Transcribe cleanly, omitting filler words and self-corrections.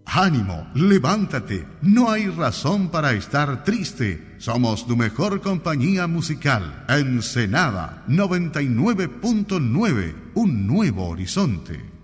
Ánimo, levántate, no hay razón para estar triste. Somos tu mejor compañía musical. Ensenada 99.9, un nuevo horizonte.